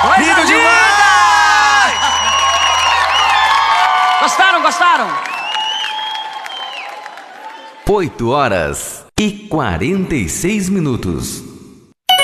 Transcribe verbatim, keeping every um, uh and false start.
Coisa Lindo linda! demais! Gostaram, gostaram? oito horas e quarenta e seis minutos.